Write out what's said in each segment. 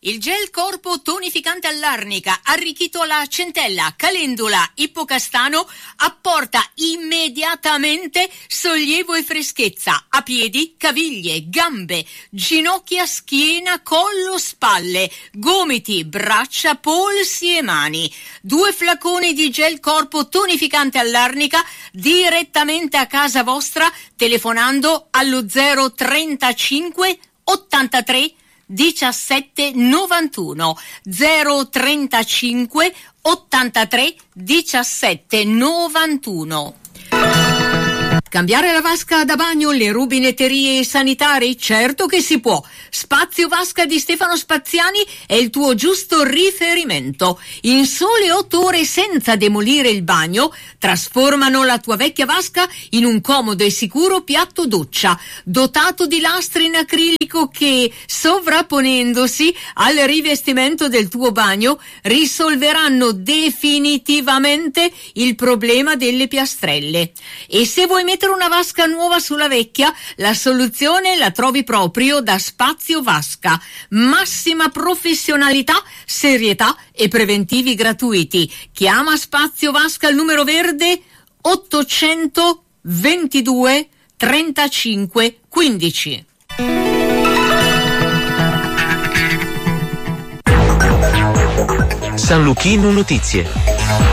Il gel corpo tonificante all'arnica, arricchito alla centella, calendula, ippocastano, apporta immediatamente sollievo e freschezza a piedi, caviglie, gambe, ginocchia, schiena, collo, spalle, gomiti, braccia, polsi e mani. 2 flaconi di gel corpo tonificante all'arnica direttamente a casa vostra telefonando allo 035 83 17 91 035 83 17 91. Cambiare la vasca da bagno, le rubinetterie sanitarie? Certo che si può. Spazio Vasca di Stefano Spaziani è il tuo giusto riferimento. In sole 8 ore, senza demolire il bagno, trasformano la tua vecchia vasca in un comodo e sicuro piatto doccia, dotato di lastre in acrilico che, sovrapponendosi al rivestimento del tuo bagno, risolveranno definitivamente il problema delle piastrelle. E se vuoi mettere una vasca nuova sulla vecchia, la soluzione la trovi proprio da Spazio Vasca. Massima professionalità, serietà e preventivi gratuiti. Chiama Spazio Vasca al numero verde 822 35 15. San Luchino Notizie.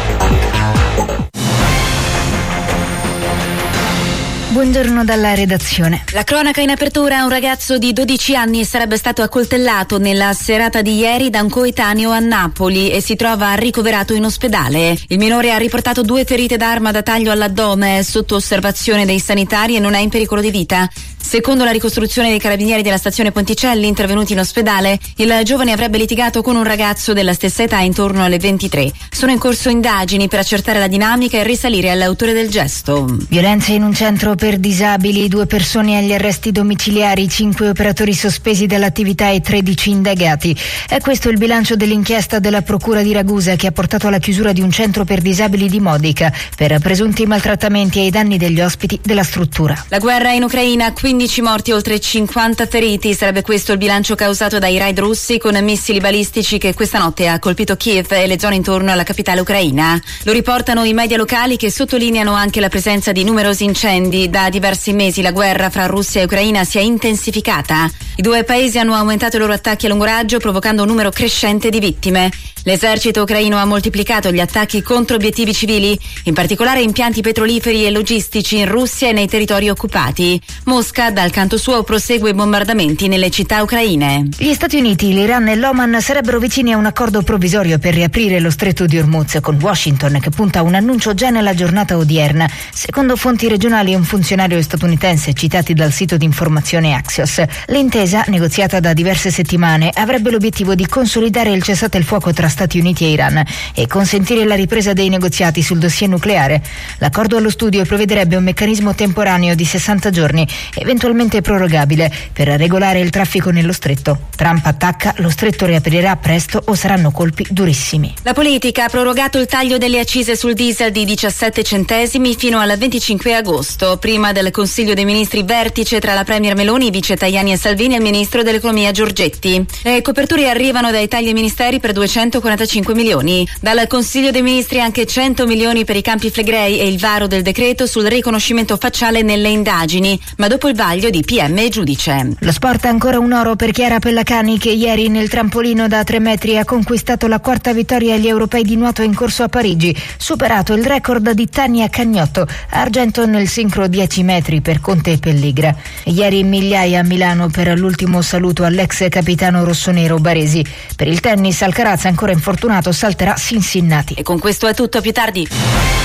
Buongiorno dalla redazione. La cronaca in apertura: un ragazzo di 12 anni sarebbe stato accoltellato nella serata di ieri da un coetaneo a Napoli e si trova ricoverato in ospedale. Il minore ha riportato 2 ferite d'arma da taglio all'addome, è sotto osservazione dei sanitari e non è in pericolo di vita. Secondo la ricostruzione dei carabinieri della stazione Ponticelli intervenuti in ospedale, il giovane avrebbe litigato con un ragazzo della stessa età intorno alle 23. Sono in corso indagini per accertare la dinamica e risalire all'autore del gesto. Violenze in un centro per disabili, 2 persone agli arresti domiciliari, 5 operatori sospesi dall'attività e 13 indagati. È questo il bilancio dell'inchiesta della Procura di Ragusa, che ha portato alla chiusura di un centro per disabili di Modica per presunti maltrattamenti ai danni degli ospiti della struttura. La guerra in Ucraina, 15 morti, oltre 50 feriti. Sarebbe questo il bilancio causato dai raid russi con missili balistici che questa notte ha colpito Kiev e le zone intorno alla capitale ucraina. Lo riportano i media locali, che sottolineano anche la presenza di numerosi incendi. Da diversi mesi la guerra fra Russia e Ucraina si è intensificata. I 2 paesi hanno aumentato i loro attacchi a lungo raggio, provocando un numero crescente di vittime. L'esercito ucraino ha moltiplicato gli attacchi contro obiettivi civili, in particolare impianti petroliferi e logistici in Russia e nei territori occupati. Mosca, dal canto suo, prosegue i bombardamenti nelle città ucraine. Gli Stati Uniti, l'Iran e l'Oman sarebbero vicini a un accordo provvisorio per riaprire lo stretto di Hormuz, con Washington che punta a un annuncio già nella giornata odierna. Secondo fonti regionali e un funzionario statunitense citati dal sito di informazione Axios, l'intesa, negoziata da diverse settimane, avrebbe l'obiettivo di consolidare il cessate il fuoco tra Stati Uniti e Iran e consentire la ripresa dei negoziati sul dossier nucleare. L'accordo allo studio prevederebbe un meccanismo temporaneo di 60 giorni, eventualmente prorogabile, per regolare il traffico nello stretto. Trump attacca: lo stretto riaprirà presto o saranno colpi durissimi. La politica ha prorogato il taglio delle accise sul diesel di 17 centesimi fino al 25 agosto, prima del Consiglio dei Ministri vertice tra la Premier Meloni, i vice Tajani e Salvini e il Ministro dell'Economia Giorgetti. Le coperture arrivano dai tagli ai ministeri per 245 milioni. Dal Consiglio dei Ministri anche 100 milioni per i Campi Flegrei e il varo del decreto sul riconoscimento facciale nelle indagini, ma dopo il vaglio di PM e giudice. Lo sport: ancora un oro per Chiara Pellacani, che ieri nel trampolino da 3 metri ha conquistato la 4ª vittoria agli europei di nuoto in corso a Parigi, superato il record di Tania Cagnotto, argento nel sincro 10 metri per Conte e Pelligra. Ieri migliaia a Milano per l'ultimo saluto all'ex capitano rossonero Baresi. Per il tennis, Alcaraz, ancora infortunato, salterà Cincinnati. E con questo è tutto, più tardi.